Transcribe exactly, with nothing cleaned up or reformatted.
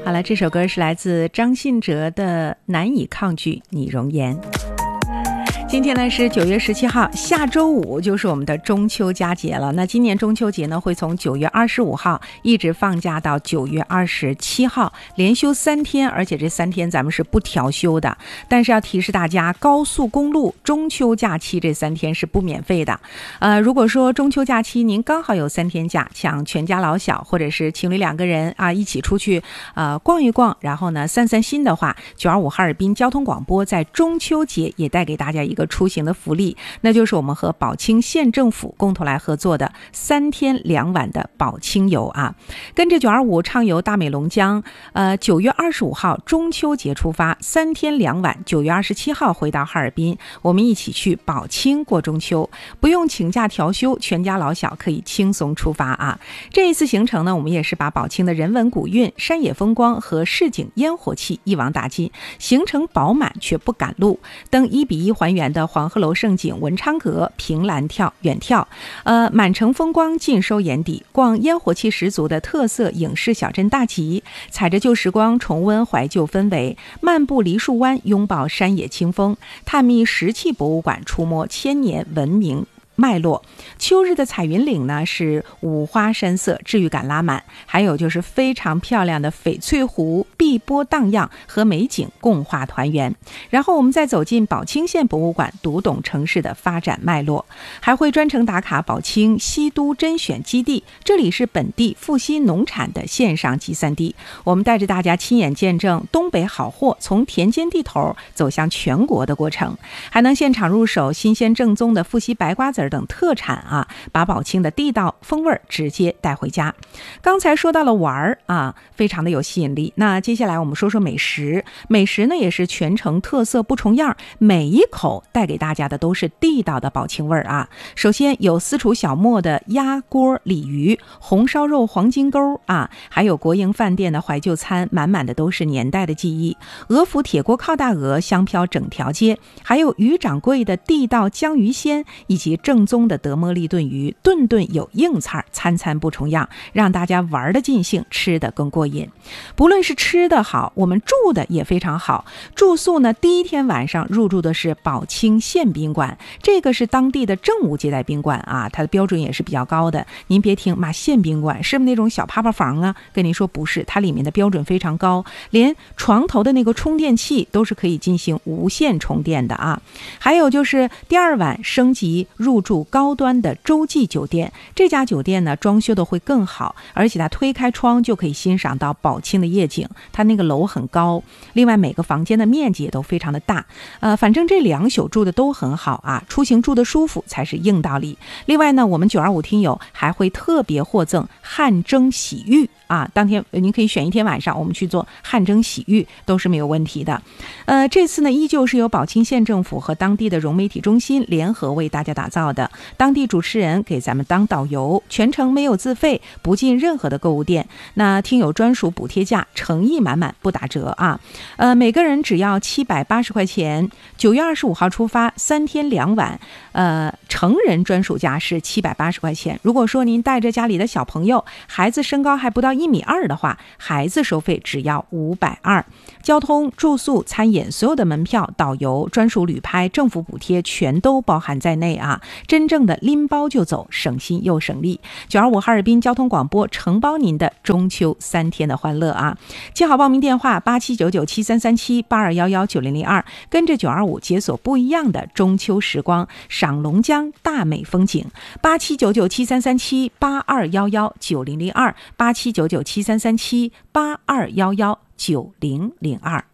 好了，这首歌是来自张信哲的《难以抗拒你容颜》。今天呢是九月十七号，下周五就是我们的中秋佳节了。那今年中秋节呢会从九月二十五号一直放假到九月二十七号，连休三天，而且这三天咱们是不调休的。但是要提示大家，高速公路中秋假期这三天是不免费的。呃，如果说中秋假期您刚好有三天假，想全家老小或者是情侣两个人啊一起出去呃逛一逛，然后呢散散心的话，九二五哈尔滨交通广播在中秋节也带给大家一个出行的福利，那就是我们和宝清县政府共同来合作的三天两晚的宝清游啊。跟着九二五畅游大美龙江，呃，九月二十五号中秋节出发，三天两晚，九月二十七号回到哈尔滨，我们一起去宝清过中秋，不用请假调休，全家老小可以轻松出发啊。这一次行程呢，我们也是把宝清的人文古韵、山野风光和市井烟火气一网打尽，行程饱满却不赶路，登一比一还原的黄鹤楼胜景、文昌阁、凭栏跳、远眺，呃，满城风光尽收眼底，逛烟火气十足的特色影视小镇大集，踩着旧时光重温怀旧氛围，漫步梨树湾拥抱山野清风，探秘石器博物馆触摸千年文明脉络。秋日的彩云岭呢是五花山色，治愈感拉满，还有就是非常漂亮的翡翠湖，碧波荡漾，和美景共话团圆。然后我们再走进宝清县博物馆，读懂城市的发展脉络，还会专程打卡宝清西都甄选基地，这里是本地富硒农产的线上集散地，我们带着大家亲眼见证东北好货从田间地头走向全国的过程，还能现场入手新鲜正宗的富硒白瓜子等特产啊，把宝清的地道风味直接带回家。刚才说到了玩啊，非常的有吸引力。那接下来我们说说美食，美食呢也是全城特色不重样，每一口带给大家的都是地道的宝清味儿啊。首先有私厨小莫的鸭锅鲤鱼、红烧肉黄金钩啊，还有国营饭店的怀旧餐，满满的都是年代的记忆。鹅府铁锅靠大鹅香飘整条街，还有于掌柜的地道江鱼鲜，以及正宗的德莫利炖鱼，顿顿有硬菜，餐餐不重样，让大家玩得尽兴，吃得更过瘾。不论是吃的好，我们住的也非常好。住宿呢，第一天晚上入住的是宝清县宾馆，这个是当地的政务接待宾馆啊，它的标准也是比较高的。您别听妈县宾馆是不是那种小趴趴房啊？跟您说不是，它里面的标准非常高，连床头的那个充电器都是可以进行无线充电的啊。还有就是第二晚升级入住高端的洲际酒店，这家酒店呢装修的会更好，而且它推开窗就可以欣赏到宝清的夜景，它那个楼很高，另外每个房间的面积也都非常的大，呃，反正这两宿住的都很好啊，出行住的舒服才是硬道理。另外呢，我们九二五听友还会特别获赠汗蒸洗浴啊，当天您可以选一天晚上，我们去做汗蒸洗浴都是没有问题的。呃，这次呢依旧是由宝清县政府和当地的融媒体中心联合为大家打造的，当地主持人给咱们当导游，全程没有自费，不进任何的购物店，那听友专属补贴价，诚意满满，不打折啊。呃，每个人只要七百八十块钱，九月二十五号出发，三天两晚，呃，成人专属价是七百八十块钱。如果说您带着家里的小朋友，孩子身高还不到一米二的话，孩子收费只要五百二。交通、住宿、餐饮所有的门票、导游、专属旅拍、政府补贴全都包含在内啊！真正的拎包就走，省心又省力。九二五哈尔滨交通广播承包您的中秋三天的欢乐啊！记好报名电话八七九九七三三七八二幺幺九零零二，跟着九二五解锁不一样的中秋时光，赏龙江大美风景。八七九九七三三七八二幺幺九零零二，八七九九七三三七八二幺幺九零零二。